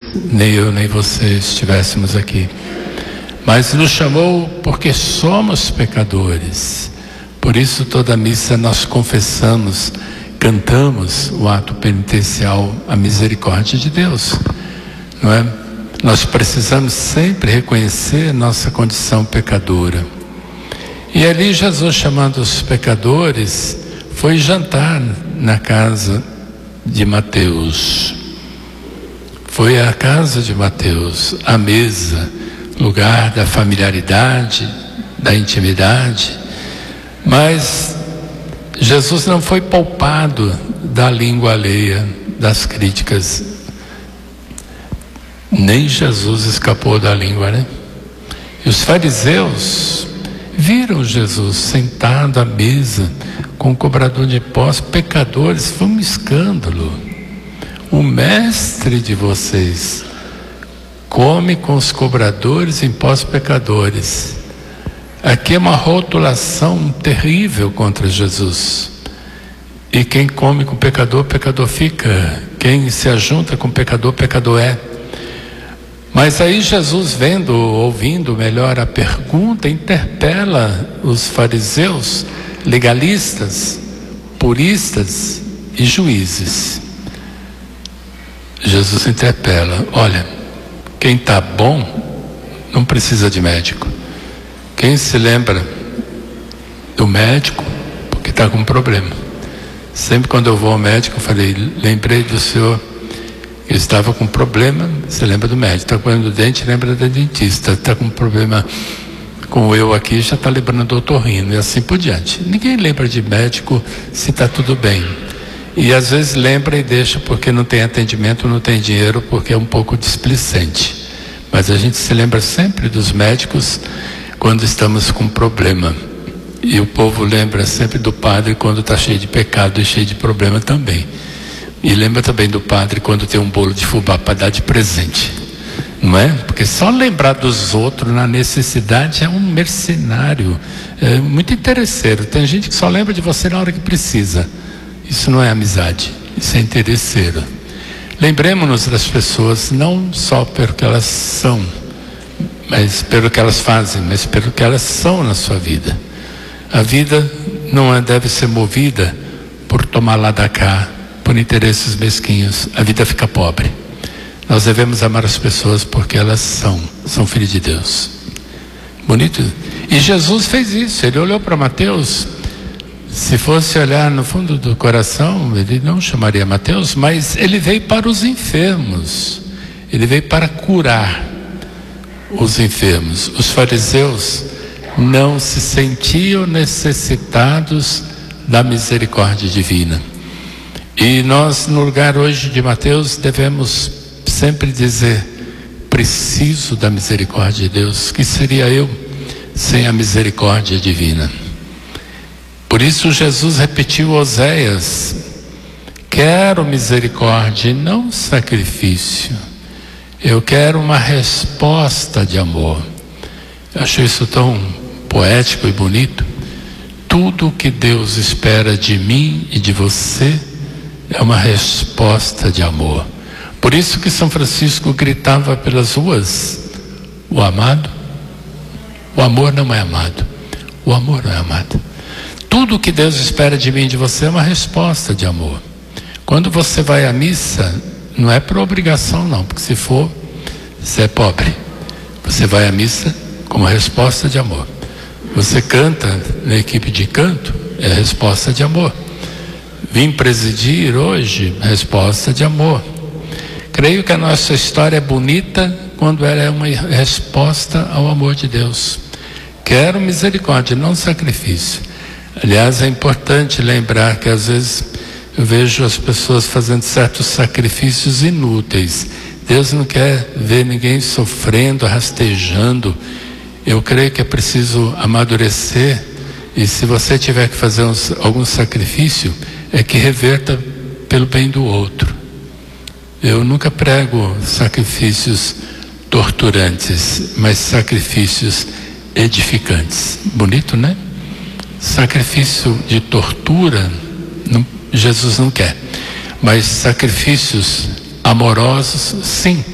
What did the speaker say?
nem eu nem você estivéssemos aqui. Mas nos chamou porque somos pecadores. Por isso toda missa nós confessamos, cantamos o ato penitencial, a misericórdia de Deus, não é? Nós precisamos sempre reconhecer nossa condição pecadora. E ali Jesus, chamando os pecadores, foi jantar na casa de Mateus. Foi à casa de Mateus, à mesa, lugar da familiaridade, da intimidade. Mas Jesus não foi poupado da língua alheia, das críticas. Nem Jesus escapou da língua, né? E os fariseus viram Jesus sentado à mesa com o cobrador de impostos, pecadores. Foi um escândalo. O mestre de vocês come com os cobradores de impostos, pecadores. Aqui é uma rotulação terrível contra Jesus. E quem come com o pecador, pecador fica. Quem se ajunta com o pecador, pecador é. Mas aí Jesus, vendo, ouvindo melhor a pergunta, interpela os fariseus, legalistas, puristas e juízes. Jesus interpela: olha, quem está bom não precisa de médico. Quem se lembra do médico porque está com problema. Sempre quando eu vou ao médico, eu falei: lembrei do senhor, eu estava com problema. Você lembra do médico? Está com problema do dente, lembra da dentista. Está com problema com eu aqui, já está lembrando do otorrino, e assim por diante. Ninguém lembra de médico se está tudo bem. E às vezes lembra e deixa porque não tem atendimento, não tem dinheiro, porque é um pouco displicente. Mas a gente se lembra sempre dos médicos quando estamos com problema. E o povo lembra sempre do padre quando está cheio de pecado e cheio de problema também. E lembra também do padre quando tem um bolo de fubá para dar de presente, não é? Porque só lembrar dos outros na necessidade é um mercenário, é muito interesseiro. Tem gente que só lembra de você na hora que precisa. Isso não é amizade, isso é interesseiro. Lembremos-nos das pessoas não só pelo que elas são, mas pelo que elas fazem, mas pelo que elas são na sua vida. A vida não deve ser movida por tomar lá da cá, por interesses mesquinhos. A vida fica pobre. Nós devemos amar as pessoas porque elas são filhos de Deus. Bonito? E Jesus fez isso. Ele olhou para Mateus. Se fosse olhar no fundo do coração, ele não chamaria Mateus, mas ele veio para os enfermos. Ele veio para curar os enfermos. Os fariseus não se sentiam necessitados da misericórdia divina. E nós, no lugar hoje de Mateus, devemos sempre dizer: preciso da misericórdia de Deus. Que seria eu sem a misericórdia divina? Por isso Jesus repetiu Oséias: quero misericórdia e não sacrifício. Eu quero uma resposta de amor. Eu acho isso tão poético e bonito. Tudo o que Deus espera de mim e de você é uma resposta de amor. Por isso que São Francisco gritava pelas ruas: o amado, o amor não é amado, o amor não é amado. Tudo o que Deus espera de mim e de você é uma resposta de amor. Quando você vai à missa, não é por obrigação não, porque se for, você é pobre. Você vai à missa como resposta de amor. Você canta na equipe de canto, é resposta de amor. Vim presidir hoje, resposta de amor. Creio que a nossa história é bonita quando ela é uma resposta ao amor de Deus. Quero misericórdia, não sacrifício. Aliás, é importante lembrar que às vezes eu vejo as pessoas fazendo certos sacrifícios inúteis. Deus não quer ver ninguém sofrendo, rastejando. Eu creio que é preciso amadurecer, e se você tiver que fazer algum sacrifício, é que reverta pelo bem do outro. Eu nunca prego sacrifícios torturantes, mas sacrifícios edificantes. Bonito, né? Sacrifício de tortura, Jesus não quer. Mas sacrifícios amorosos, sim.